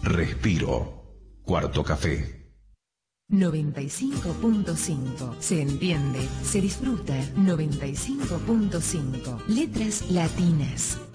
Respiro. Cuarto Café. 95.5. Se entiende, se disfruta. 95.5. Letras latinas.